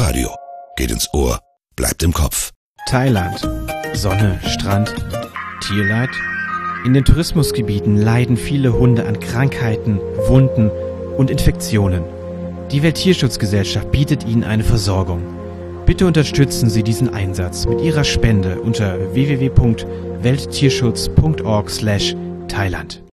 Radio. Geht ins Ohr, bleibt im Kopf. Thailand. Sonne, Strand, Tierleid. In den Tourismusgebieten leiden viele Hunde an Krankheiten, Wunden und Infektionen. Die Welttierschutzgesellschaft bietet ihnen eine Versorgung. Bitte unterstützen Sie diesen Einsatz mit Ihrer Spende unter www.welttierschutz.org/Thailand.